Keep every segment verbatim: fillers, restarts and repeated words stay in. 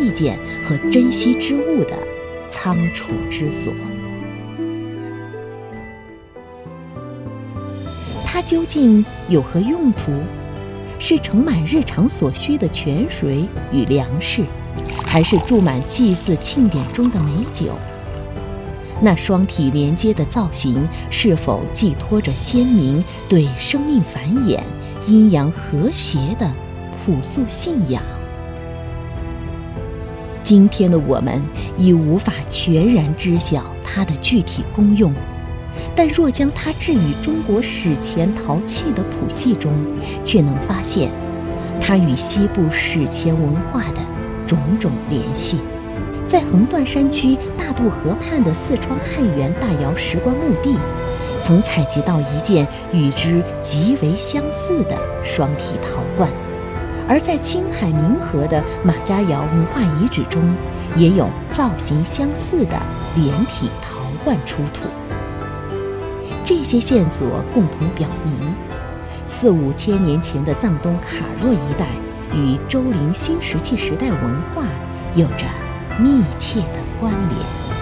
器件和珍稀之物的仓储之所。它究竟有何用途？是盛满日常所需的泉水与粮食，还是注满祭祀庆典中的美酒？那双体连接的造型是否寄托着先民对生命繁衍、阴阳和谐的朴素信仰？今天的我们已无法全然知晓它的具体功用，但若将它置于中国史前陶器的谱系中，却能发现它与西部史前文化的种种联系。在横断山区大渡河畔的四川汉源大窑石棺墓地，曾采集到一件与之极为相似的双体陶罐，而在青海明河的马家窑文化遗址中，也有造型相似的连体陶罐出土。这些线索共同表明，四五千年前的藏东卡若一带与周陵新石器时代文化有着密切的关联。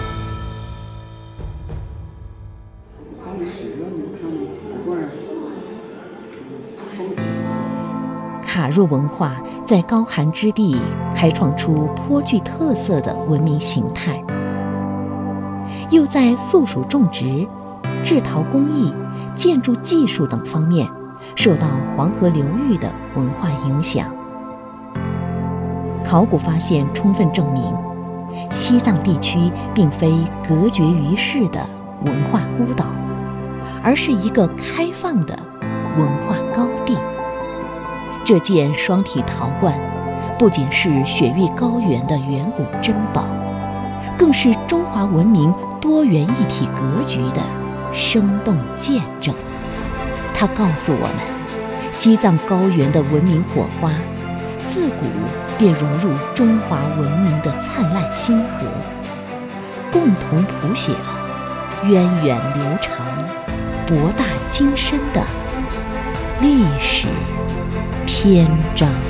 卡若文化在高寒之地开创出颇具特色的文明形态，又在素属种植、制陶工艺、建筑技术等方面受到黄河流域的文化影响。考古发现充分证明，西藏地区并非隔绝于世的文化孤岛，而是一个开放的文化高地。这件双体陶罐不仅是雪域高原的远古珍宝，更是中华文明多元一体格局的生动见证。它告诉我们，西藏高原的文明火花自古便融入中华文明的灿烂星河，共同谱写了源远流长、博大精深的历史篇章。